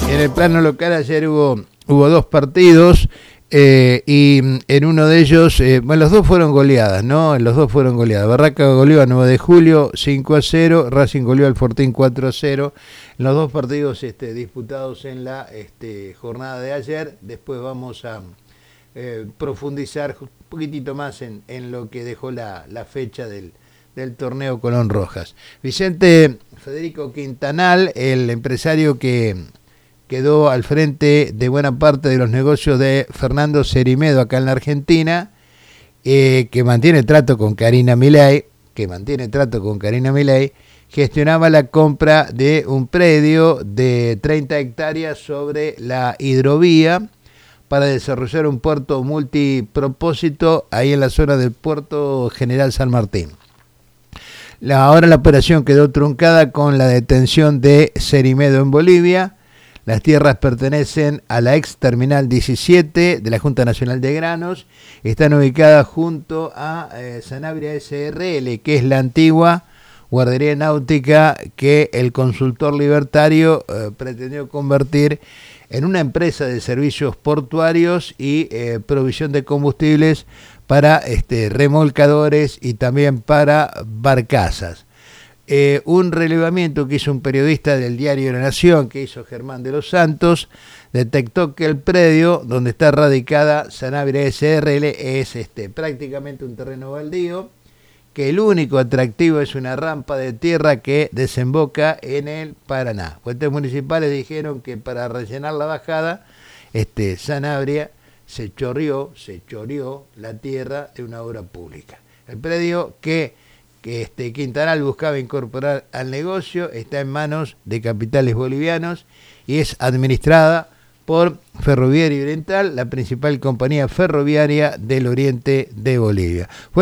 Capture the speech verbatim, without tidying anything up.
En el plano local ayer hubo, hubo dos partidos eh, y en uno de ellos, eh, bueno, los dos fueron goleadas, ¿no? Los dos fueron goleadas. Barraca goleó a nueve de julio cinco a cero, Racing goleó al Fortín cuatro a cero. En los dos partidos este, disputados en la este, jornada de ayer. Después vamos a eh, profundizar un poquitito más en, en lo que dejó la, la fecha del, del torneo Colón Rojas. Vicente Federico Quintanal, el empresario que quedó al frente de buena parte de los negocios de Fernando Cerimedo acá en la Argentina, eh, que mantiene trato con Karina Milei, que mantiene trato con Karina Milei, gestionaba la compra de un predio de treinta hectáreas sobre la hidrovía para desarrollar un puerto multipropósito ahí en la zona del puerto General San Martín. La, ahora la operación quedó truncada con la detención de Cerimedo en Bolivia. Las tierras pertenecen a la ex Terminal diecisiete de la Junta Nacional de Granos. Están ubicadas junto a eh, Sanabria S R L, que es la antigua guardería náutica que el consultor libertario eh, pretendió convertir en una empresa de servicios portuarios y eh, provisión de combustibles para este, remolcadores y también para barcazas. Eh, un relevamiento que hizo un periodista del diario La Nación, que hizo Germán de los Santos, detectó que el predio donde está radicada Sanabria S R L es este, prácticamente un terreno baldío, que el único atractivo es una rampa de tierra que desemboca en el Paraná. Fuentes municipales dijeron que para rellenar la bajada, este, Sanabria se chorrió, se choreó la tierra de una obra pública. El predio que que este Quintanal buscaba incorporar al negocio está en manos de capitales bolivianos y es administrada por Ferroviaria Oriental, la principal compañía ferroviaria del oriente de Bolivia. Fue